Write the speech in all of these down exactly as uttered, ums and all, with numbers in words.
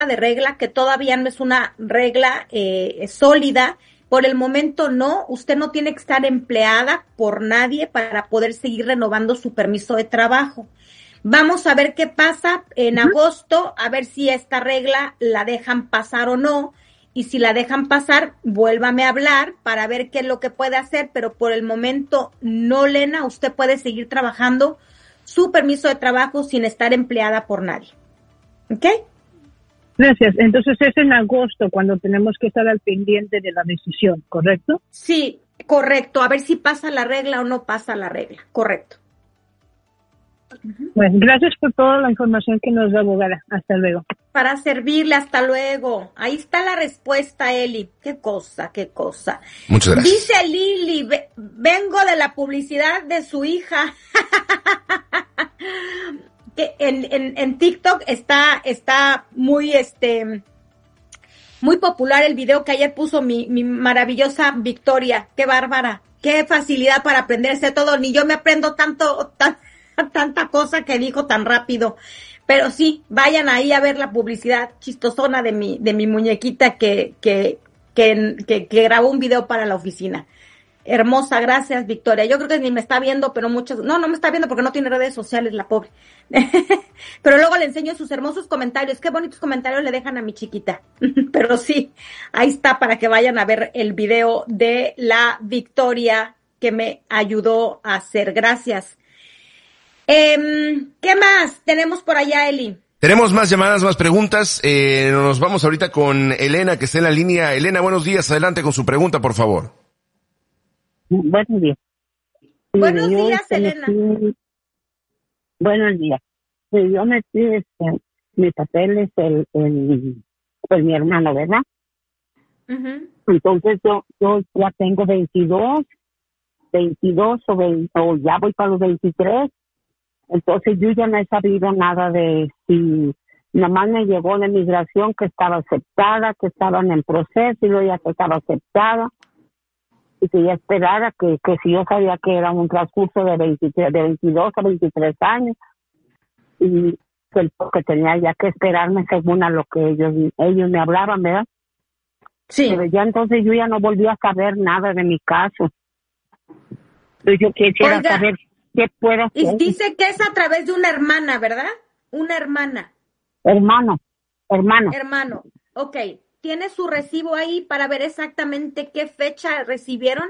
de regla, que todavía no es una regla eh, sólida. Por el momento no, usted no tiene que estar empleada por nadie para poder seguir renovando su permiso de trabajo. Vamos a ver qué pasa en uh-huh. agosto, a ver si esta regla la dejan pasar o no. Y si la dejan pasar, vuélvame a hablar para ver qué es lo que puede hacer, pero por el momento no, Lena, usted puede seguir trabajando su permiso de trabajo sin estar empleada por nadie. ¿Ok? Gracias. Entonces es en agosto cuando tenemos que estar al pendiente de la decisión, ¿correcto? Sí, correcto. A ver si pasa la regla o no pasa la regla. Correcto. Bueno, gracias por toda la información que nos da, abogada. Hasta luego. Para servirle, hasta luego. Ahí está la respuesta, Eli. Qué cosa, qué cosa. Muchas gracias. Dice Lili, vengo de la publicidad de su hija. que en, en, en TikTok está, está muy, este, muy popular el video que ayer puso mi, mi maravillosa Victoria. Qué bárbara. Qué facilidad para aprenderse todo. Ni yo me aprendo tanto, tan, tanta cosa que dijo tan rápido. Pero sí, vayan ahí a ver la publicidad chistosona de mi, de mi muñequita que, que, que, que, que grabó un video para la oficina. Hermosa, gracias, Victoria. Yo creo que ni me está viendo, pero muchos, no, no me está viendo porque no tiene redes sociales, la pobre. Pero luego le enseño sus hermosos comentarios. Qué bonitos comentarios le dejan a mi chiquita. Pero sí, ahí está para que vayan a ver el video de la Victoria que me ayudó a hacer. Gracias. Eh, ¿Qué más tenemos por allá, Eli? Tenemos más llamadas, más preguntas. Eh, nos vamos ahorita con Elena, que está en la línea. Elena, buenos días. Adelante con su pregunta, por favor. Buenos días. Buenos yo días, Elena. Metí, buenos días. Yo metí este, mis papeles, el, el, pues mi hermano, ¿verdad? Uh-huh. Entonces yo, yo ya tengo veintidós, veintidós o, veinte, o ya voy para los veintitrés. Entonces yo ya no he sabido nada de si nomás me llegó la migración que estaba aceptada, que estaban en proceso y luego ya que estaba aceptada. Y que ya esperara que, que si yo sabía que era un transcurso de veintitrés, de veintidós a veintitrés años y que, que tenía ya que esperarme según a lo que ellos, ellos me hablaban, ¿verdad? Sí. Pero ya entonces yo ya no volví a saber nada de mi caso. Entonces yo quisiera Oiga, saber qué puedo hacer. Y dice que es a través de una hermana, ¿verdad? Una hermana. Hermano, hermano. Hermano, ok. ¿Tiene su recibo ahí para ver exactamente qué fecha recibieron?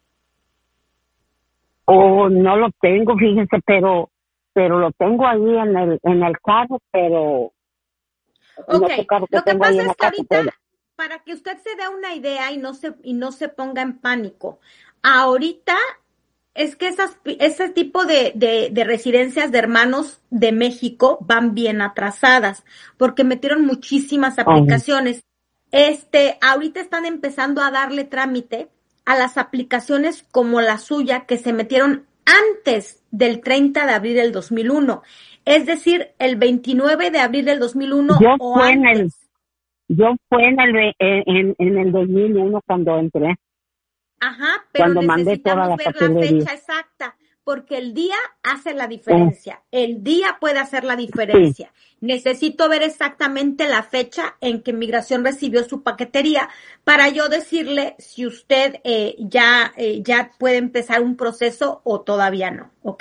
Oh, no lo tengo, fíjese, pero pero lo tengo ahí en el en el carro, pero Ok, no sé carro que lo que tengo ahí pasa en la es que casa, ahorita, pero... para que usted se dé una idea y no se y no se ponga en pánico, ahorita es que esas ese tipo de, de, de residencias de hermanos de México van bien atrasadas, porque metieron muchísimas aplicaciones. Este, ahorita están empezando a darle trámite a las aplicaciones como la suya que se metieron antes del treinta de abril del dos mil uno, es decir, el veintinueve de abril del dos mil uno yo o fue antes. En el, yo fue en el, en, en el dos mil uno cuando entré. Ajá, pero cuando mandé toda la necesitamos ver la papelería. fecha exacta, porque el día hace la diferencia, el día puede hacer la diferencia. Sí. Necesito ver exactamente la fecha en que Migración recibió su paquetería para yo decirle si usted eh, ya eh, ya puede empezar un proceso o todavía no, ¿ok?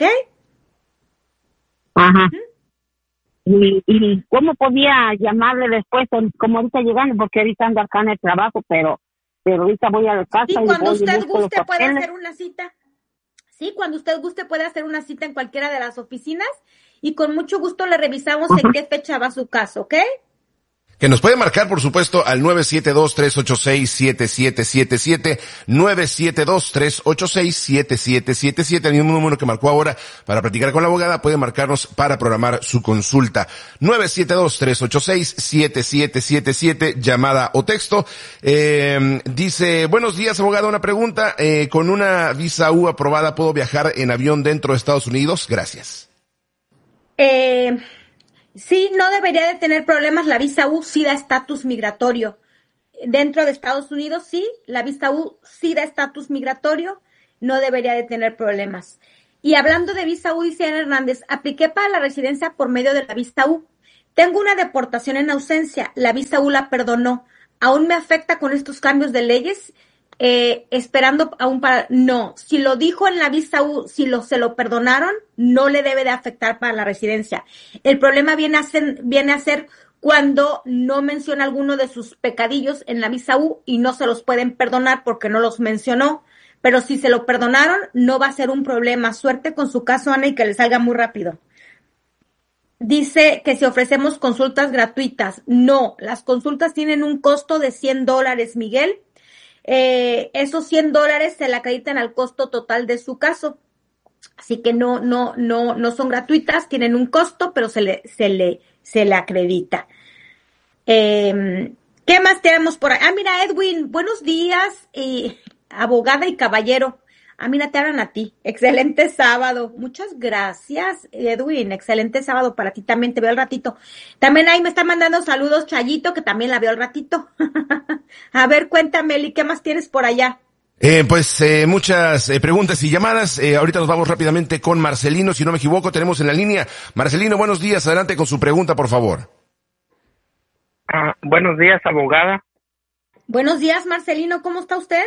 Ajá. ¿Mm? ¿Y, y cómo podía llamarle después, como ahorita llegando, porque ahorita ando acá en el trabajo, pero pero ahorita voy a la casa sí, y cuando voy usted y busco guste los puede papeles. hacer una cita. Sí, cuando usted guste puede hacer una cita en cualquiera de las oficinas y con mucho gusto le revisamos uh-huh. en qué fecha va su caso, ¿ok? Que nos puede marcar, por supuesto, al nueve siete dos, tres ocho seis, siete siete siete siete, nueve siete dos, tres ocho seis, siete siete siete siete, el mismo número que marcó ahora para platicar con la abogada, puede marcarnos para programar su consulta. nueve siete dos, tres ocho seis, siete siete siete siete, llamada o texto. Eh, dice, buenos días, abogada, una pregunta, eh, con una visa U aprobada, ¿puedo viajar en avión dentro de Estados Unidos? Gracias. Eh... Sí, no debería de tener problemas. La visa U sí da estatus migratorio. Dentro de Estados Unidos, sí, la visa U sí da estatus migratorio. No debería de tener problemas. Y hablando de visa U, dice Ana Hernández, apliqué para la residencia por medio de la visa U, Tengo una deportación en ausencia, la visa U la perdonó. ¿Aún me afecta con estos cambios de leyes? Eh, esperando aún para... No, si lo dijo en la visa U, si lo, se lo perdonaron, no le debe de afectar para la residencia. El problema viene a ser, viene a ser cuando no menciona alguno de sus pecadillos en la visa U y no se los pueden perdonar porque no los mencionó. Pero si se lo perdonaron, no va a ser un problema. Suerte con su caso, Ana, y que le salga muy rápido. Dice que si ofrecemos consultas gratuitas. No, las consultas tienen un costo de cien dólares, Miguel. Eh, esos cien dólares se le acreditan al costo total de su caso. Así que no, no, no, no son gratuitas, tienen un costo, pero se le, se le, se le acredita. Eh, ¿Qué más tenemos por ahí? Ah, mira, Edwin, buenos días, eh, abogada y caballero. Ah, mira, te hablan a ti. Excelente sábado. Muchas gracias, Edwin. Excelente sábado para ti también. Te veo al ratito. También ahí me está mandando saludos Chayito, que también la veo al ratito. A ver, cuéntame, Eli, ¿qué más tienes por allá? Eh, pues eh, muchas eh, preguntas y llamadas. Eh, ahorita nos vamos rápidamente con Marcelino, si no me equivoco, tenemos en la línea. Marcelino, buenos días. Adelante con su pregunta, por favor. Ah, buenos días, abogada. Buenos días, Marcelino. ¿Cómo está usted?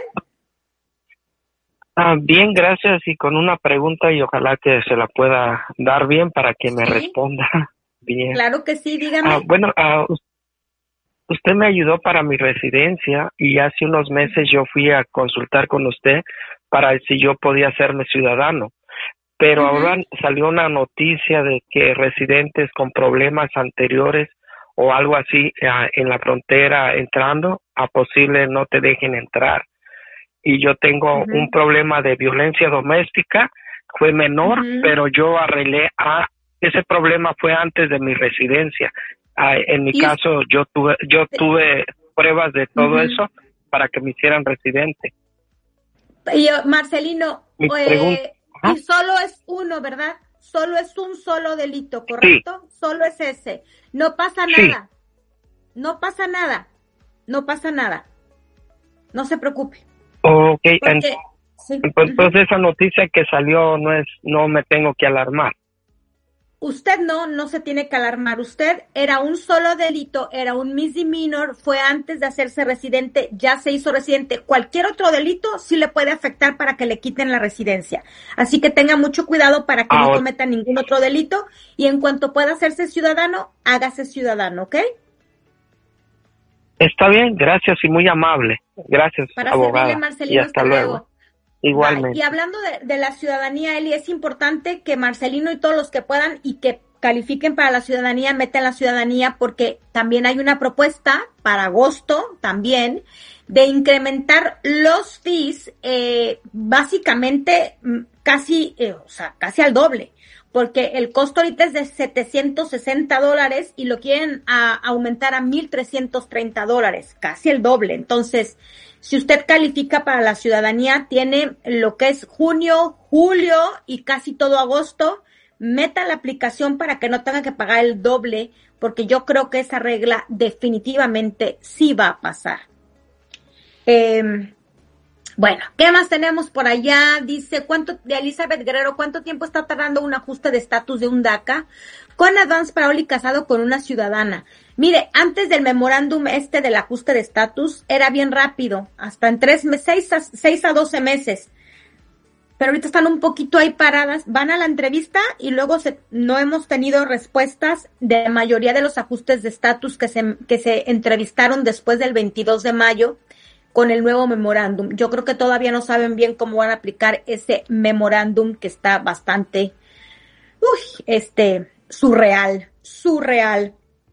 Ah, bien, gracias, y con una pregunta y ojalá que se la pueda dar bien para que me Sí. responda bien. Claro que sí, dígame. Ah, bueno, ah, usted me ayudó para mi residencia y hace unos meses yo fui a consultar con usted para si yo podía hacerme ciudadano, pero Ujú. ahora salió una noticia de que residentes con problemas anteriores o algo así ah, en la frontera entrando, a posible no te dejen entrar. Y yo tengo Ujú. un problema de violencia doméstica, fue menor, Ujú. pero yo arreglé a ese problema fue antes de mi residencia. Ah, en mi Y- caso yo tuve yo tuve pruebas de todo Ujú. eso para que me hicieran residente. Y, eh, Marcelino, Mi eh, pregunta- Ajá. y solo es uno, ¿verdad? Solo es un solo delito, ¿correcto? Solo es ese. No pasa Sí. nada. No pasa nada. No pasa nada. No se preocupe. Okay, en- Porque, sí, pues, ujú. pues esa noticia que salió no es no me tengo que alarmar. Usted no, no se tiene que alarmar. Usted era un solo delito, era un misdemeanor, fue antes de hacerse residente, ya se hizo residente. Cualquier otro delito sí le puede afectar para que le quiten la residencia. Así que tenga mucho cuidado para que no Ahora- cometa ningún otro delito y en cuanto pueda hacerse ciudadano, hágase ciudadano, ¿ok? Está bien, gracias y muy amable. Gracias, Para abogada. servirle, Marcelino, Y hasta luego. luego. Igualmente. Bye. Y hablando de, de la ciudadanía, Eli, es importante que Marcelino y todos los que puedan y que califiquen para la ciudadanía, metan la ciudadanía, porque también hay una propuesta para agosto también de incrementar los fees, eh, básicamente mm, casi, eh, o sea, casi al doble, porque el costo ahorita es de setecientos sesenta dólares y lo quieren a, aumentar a mil trescientos treinta dólares, casi el doble. Entonces, si usted califica para la ciudadanía, tiene lo que es junio, julio y casi todo agosto. Meta la aplicación para que no tenga que pagar el doble, porque yo creo que esa regla definitivamente sí va a pasar. Eh, bueno, ¿qué más tenemos por allá? Dice, ¿cuánto, de Elizabeth Guerrero, ¿cuánto tiempo está tardando un ajuste de estatus de un DACA? Con Advance Parole y casado con una ciudadana. Mire, antes del memorándum este del ajuste de estatus, era bien rápido, hasta en tres meses, seis a, seis a doce meses. Pero ahorita están un poquito ahí paradas, van a la entrevista y luego se, no hemos tenido respuestas de la mayoría de los ajustes de estatus que se, que se entrevistaron después del veintidós de mayo con el nuevo memorándum. Yo creo que todavía no saben bien cómo van a aplicar ese memorándum que está bastante, uy, este, surreal, surreal.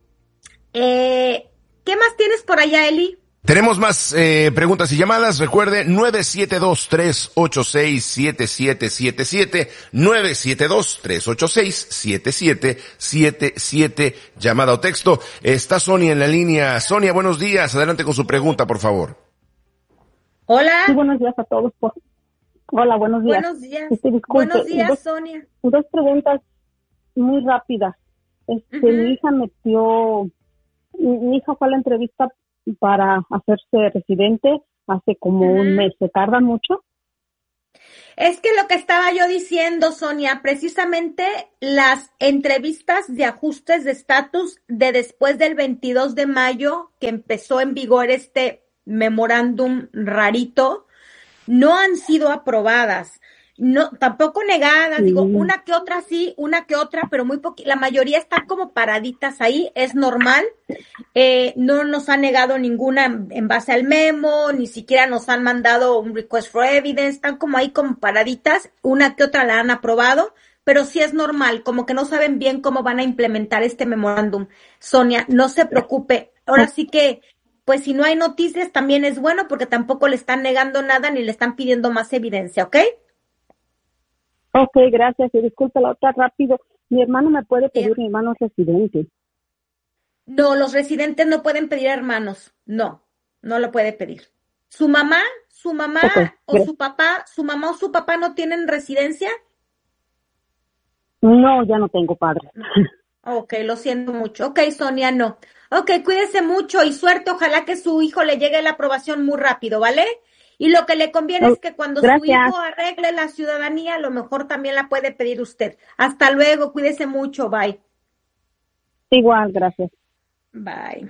Eh, ¿qué más tienes por allá, Eli? Tenemos más eh, preguntas y llamadas. Recuerde, nueve siete dos, tres ocho seis, siete siete siete siete, nueve siete dos, tres ocho seis, siete siete siete siete, llamada o texto. Está Sonia en la línea. Sonia, buenos días. Adelante con su pregunta, por favor. Hola. Sí, buenos días a todos. Por... Hola, buenos días. Buenos días. Este, disculpe, Buenos días, dos, Sonia. dos preguntas muy rápidas. Este, Ujú. Mi hija metió, mi, mi hija fue a la entrevista para hacerse residente hace como Ujú. un mes. ¿Se tarda mucho? Es que lo que estaba yo diciendo, Sonia, precisamente las entrevistas de ajustes de estatus de después del veintidós de mayo, que empezó en vigor este memorándum rarito, no han sido aprobadas. No, tampoco negadas, digo, una que otra sí, una que otra, pero muy poquita, la mayoría están como paraditas ahí, es normal, eh, no nos han negado ninguna en, en base al memo, ni siquiera nos han mandado un request for evidence, están como ahí como paraditas, una que otra la han aprobado, pero sí es normal, como que no saben bien cómo van a implementar este memorándum. Sonia, no se preocupe, ahora sí que, pues si no hay noticias también es bueno, porque tampoco le están negando nada ni le están pidiendo más evidencia, ¿ok? Ok, gracias. Y disculpe la otra rápido. Mi hermano me puede pedir, mi hermano es residente. No, los residentes no pueden pedir hermanos. No, no lo puede pedir. ¿Su mamá, su mamá okay, o gracias. su papá, su mamá o su papá no tienen residencia? No, ya no tengo padre. Ok, lo siento mucho. Ok, Sonia, no. Ok, cuídese mucho y suerte. Ojalá que su hijo le llegue la aprobación muy rápido, ¿vale? Y lo que le conviene oh, es que cuando gracias. su hijo arregle la ciudadanía, a lo mejor también la puede pedir usted. Hasta luego, cuídese mucho, bye. Igual, gracias. Bye.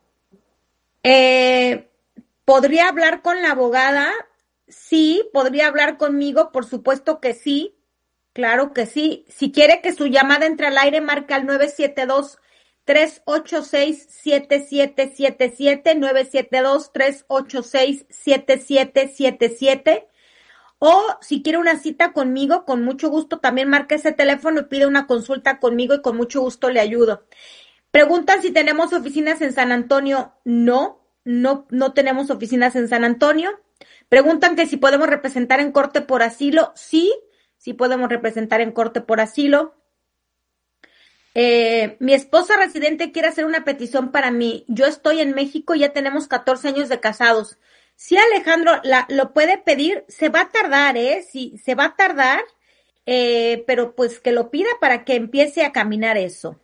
Eh, ¿Podría hablar con la abogada? Sí, podría hablar conmigo, por supuesto que sí. Claro que sí. Si quiere que su llamada entre al aire, marca al nueve siete dos, tres ocho seis, siete siete siete siete, nueve siete dos, tres ocho seis, siete siete siete siete. O si quiere una cita conmigo, con mucho gusto también marque ese teléfono y pide una consulta conmigo y con mucho gusto le ayudo. Preguntan si tenemos oficinas en San Antonio. No, no, no tenemos oficinas en San Antonio. Preguntan que si podemos representar en corte por asilo. Sí, sí podemos representar en corte por asilo. Eh, mi esposa residente quiere hacer una petición para mí. Yo estoy en México y ya tenemos catorce años de casados. Si Alejandro la, lo puede pedir, se va a tardar, ¿eh? Sí, se va a tardar, eh, pero pues que lo pida para que empiece a caminar eso.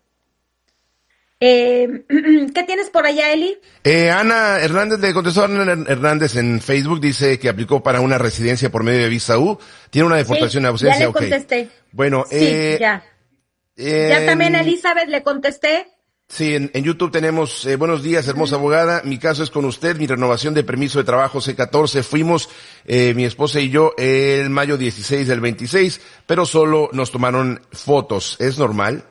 Eh, ¿Qué tienes por allá, Eli? Eh, Ana Hernández le contestó a Ana Hernández en Facebook, dice que aplicó para una residencia por medio de visa U. Tiene una deportación sí, de ausencia. Ya le okay. contesté. Bueno, sí, eh, ya. Eh, ya también a Elizabeth le contesté. Sí, en, en YouTube tenemos, eh, buenos días, hermosa abogada, mi caso es con usted, mi renovación de permiso de trabajo C catorce, fuimos, eh, mi esposa y yo, el mayo dieciséis del veintiséis, pero solo nos tomaron fotos, ¿es normal?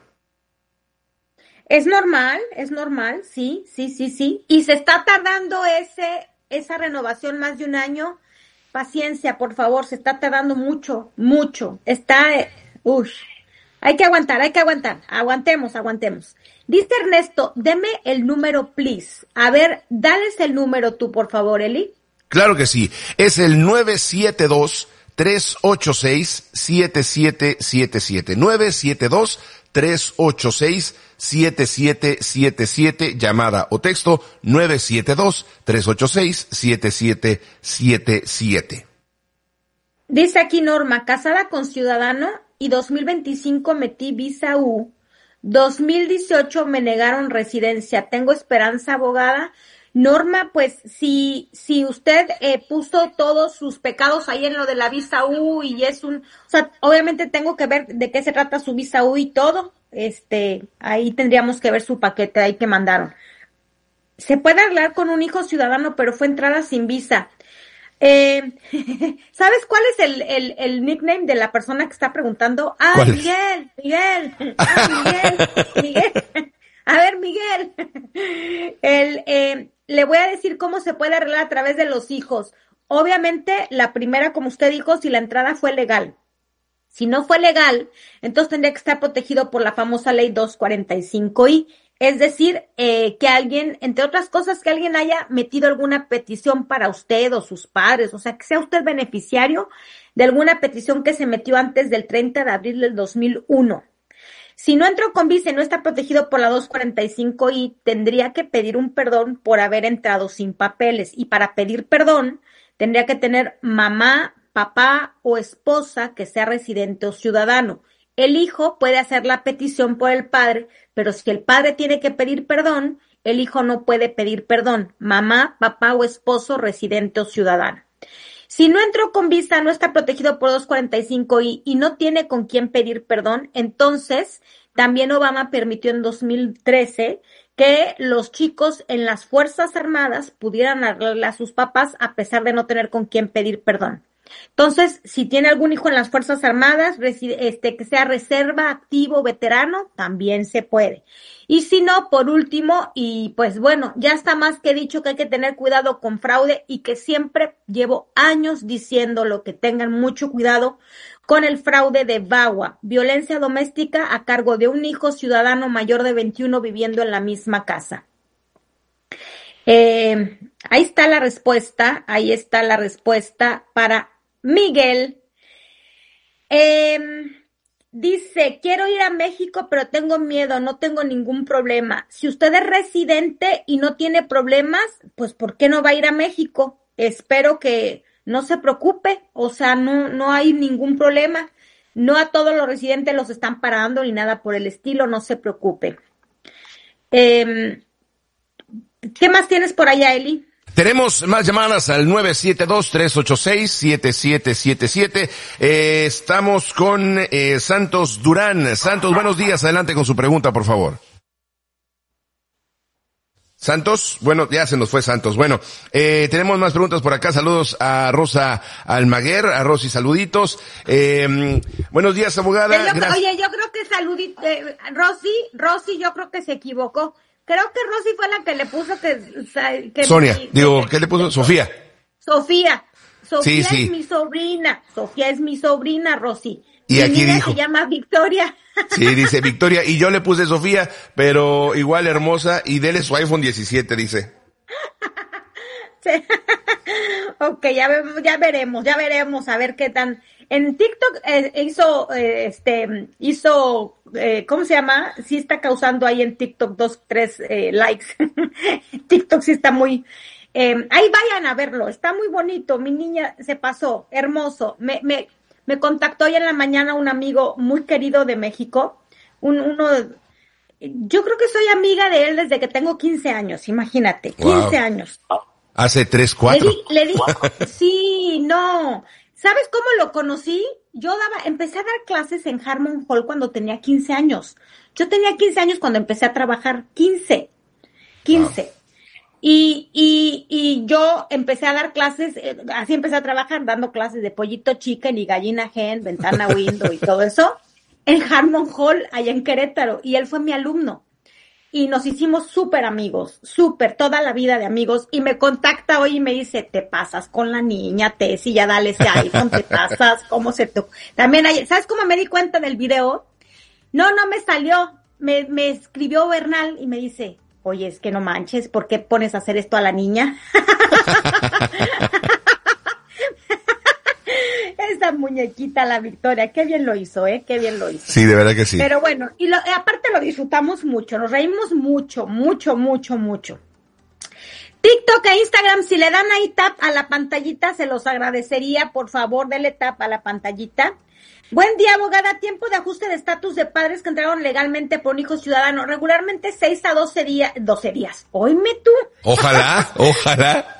Es normal, es normal, sí, sí, sí, sí, y se está tardando ese, esa renovación más de un año, paciencia, por favor, se está tardando mucho, mucho, está, eh, uy. Hay que aguantar, hay que aguantar. Aguantemos, aguantemos. Dice Ernesto, deme el número, please. A ver, dales el número tú, por favor, Eli. Claro que sí. Es el nueve siete dos, tres ocho seis, siete siete siete siete. nueve siete dos, tres ocho seis, siete siete siete siete. Llamada o texto nueve siete dos, tres ocho seis, siete siete siete siete. Dice aquí Norma, casada con ciudadano y dos mil veinticinco metí visa U. dos mil dieciocho me negaron residencia. ¿Tengo esperanza, abogada? Norma, pues si si usted eh, puso todos sus pecados ahí en lo de la visa U y es un, o sea, obviamente tengo que ver de qué se trata su visa U y todo. Este, ahí tendríamos que ver su paquete ahí que mandaron. Se puede hablar con un hijo ciudadano, pero fue entrada sin visa. Eh, ¿Sabes cuál es el, el, el nickname de la persona que está preguntando? Ah, Miguel, Miguel, ah, Miguel, Miguel. A ver, Miguel, el, eh, le voy a decir cómo se puede arreglar a través de los hijos. Obviamente, la primera, como usted dijo, si la entrada fue legal. Si no fue legal, entonces tendría que estar protegido por la famosa ley doscientos cuarenta y cinco i. Es decir, eh, que alguien, entre otras cosas, que alguien haya metido alguna petición para usted o sus padres, o sea, que sea usted beneficiario de alguna petición que se metió antes del treinta de abril del dos mil uno. Si no entró con visa y no está protegido por la doscientos cuarenta y cinco i, tendría que pedir un perdón por haber entrado sin papeles. Y para pedir perdón, tendría que tener mamá, papá o esposa que sea residente o ciudadano. El hijo puede hacer la petición por el padre, pero si el padre tiene que pedir perdón, el hijo no puede pedir perdón. Mamá, papá o esposo, residente o ciudadano. Si no entró con visa, no está protegido por doscientos cuarenta y cinco y, y no tiene con quién pedir perdón, entonces también Obama permitió en dos mil trece que los chicos en las Fuerzas Armadas pudieran hablarle a sus papás a pesar de no tener con quién pedir perdón. Entonces, si tiene algún hijo en las Fuerzas Armadas, este, que sea reserva, activo, veterano, también se puede. Y si no, por último, y pues bueno, ya está más que dicho que hay que tener cuidado con fraude y que siempre llevo años diciéndolo, que tengan mucho cuidado con el fraude de V A W A, violencia doméstica a cargo de un hijo ciudadano mayor de veintiuno viviendo en la misma casa. Eh, ahí está la respuesta, ahí está la respuesta para Miguel. Eh, dice, quiero ir a México, pero tengo miedo, no tengo ningún problema. Si usted es residente y no tiene problemas, pues ¿por qué no va a ir a México? Espero que no se preocupe, o sea, no, no hay ningún problema. No a todos los residentes los están parando ni nada por el estilo, no se preocupe. Eh, ¿Qué más tienes por allá, Eli? Tenemos más llamadas al nueve siete dos, tres ocho seis, siete siete siete siete. Eh, estamos con eh, Santos Durán. Santos, buenos días. Adelante con su pregunta, por favor. Santos, bueno, ya se nos fue Santos. Bueno, eh, tenemos más preguntas por acá. Saludos a Rosa Almaguer, a Rosy, saluditos. Eh, buenos días, abogada. Yo, oye, yo creo que saludito, eh, Rosy, Rosy, yo creo que se equivocó. Creo que Rosy fue la que le puso que... que Sonia, mi, digo, que, ¿qué le puso? Sofía. Sofía. Sofía sí, sí. es mi sobrina. Sofía es mi sobrina, Rosy. Y mi aquí niña dijo. se llama Victoria. Sí, dice Victoria. Y yo le puse Sofía, pero igual hermosa. Y dele su iPhone diecisiete, dice. Sí. Ok, ya, ya veremos, ya veremos a ver qué tan... En TikTok eh, hizo, eh, este, hizo, eh, ¿cómo se llama? Sí está causando ahí en TikTok dos, tres eh, likes. TikTok sí está muy... Eh, ahí vayan a verlo, está muy bonito. Mi niña se pasó, hermoso. Me, me, me contactó hoy en la mañana un amigo muy querido de México. Un, uno, yo creo que soy amiga de él desde que tengo quince años, imagínate, quince wow. años. Hace tres, cuatro. Le di, le di, sí, no... ¿Sabes cómo lo conocí? Yo daba, empecé a dar clases en Harmon Hall cuando tenía quince años. Yo tenía quince años cuando empecé a trabajar, quince, quince. Wow. Y, y, y yo empecé a dar clases, eh, así empecé a trabajar, dando clases de pollito chicken y gallina hen, ventana window y todo eso, en Harmon Hall, allá en Querétaro. Y él fue mi alumno. Y nos hicimos súper amigos, súper, toda la vida de amigos. Y me contacta hoy y me dice, te pasas con la niña, Tessy, ya dale ese iPhone, te pasas, ¿cómo se te...? También hay, ¿sabes cómo me di cuenta del video? No, no me salió. Me, me escribió Bernal y me dice, oye, es que no manches, ¿por qué pones a hacer esto a la niña? Esa muñequita, la Victoria, qué bien lo hizo, ¿eh? Qué bien lo hizo. Sí, de verdad que sí. Pero bueno, y lo, aparte lo disfrutamos mucho, nos reímos mucho, mucho, mucho, mucho. TikTok e Instagram, si le dan ahí tap a la pantallita, se los agradecería, por favor, denle tap a la pantallita. Buen día, abogada. Tiempo de ajuste de estatus de padres que entraron legalmente por un hijo ciudadano. Regularmente seis a doce días, doce días. Oíme tú. Ojalá, ojalá.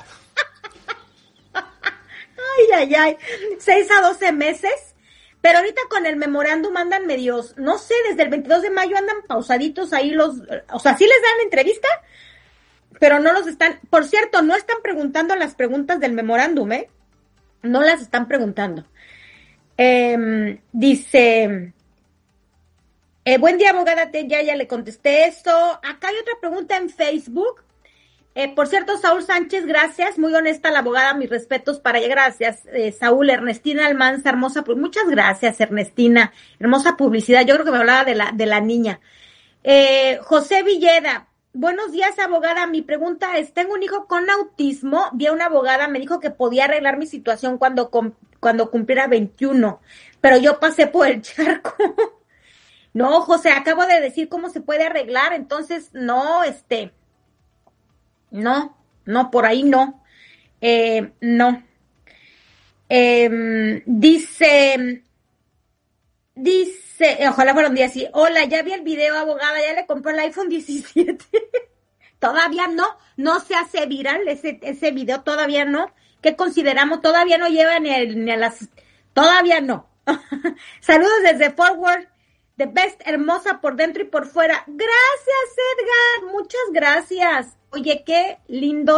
Ay, ay, ay, seis a doce meses, pero ahorita con el memorándum andan medios, no sé, desde el veintidós de mayo andan pausaditos ahí los, o sea, sí les dan entrevista, pero no los están, por cierto, no están preguntando las preguntas del memorándum, ¿eh? No las están preguntando. Eh, dice, eh, buen día, abogada, ya, ya le contesté esto. Acá hay otra pregunta en Facebook. Eh, por cierto, Saúl Sánchez, gracias, muy honesta la abogada, mis respetos para ella, gracias, eh, Saúl. Ernestina Almanza, hermosa, muchas gracias, Ernestina, hermosa publicidad, yo creo que me hablaba de la, de la niña. Eh, José Villeda, buenos días, abogada, mi pregunta es, tengo un hijo con autismo, vi a una abogada, me dijo que podía arreglar mi situación cuando, cuando cumpliera veintiuno, pero yo pasé por el charco. No, José, acabo de decir cómo se puede arreglar, entonces, no, este... No, no, por ahí no. Eh, no. Eh, dice, dice, ojalá fuera un día así. Hola, ya vi el video, abogada, ya le compró el iPhone diecisiete. todavía no, no se hace viral ese, ese video, todavía no. ¿Qué consideramos? Todavía no lleva ni, el, ni a las, todavía no. Saludos desde Forward, the best, hermosa por dentro y por fuera. Gracias, Edgar, muchas gracias. Oye, qué lindo.